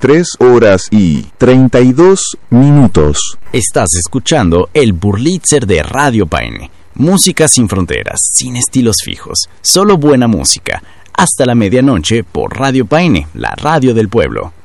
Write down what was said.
3:32. Estás escuchando el Burlitzer de Radio Paine. Música sin fronteras, sin estilos fijos, solo buena música. Hasta la medianoche por Radio Paine, la radio del pueblo.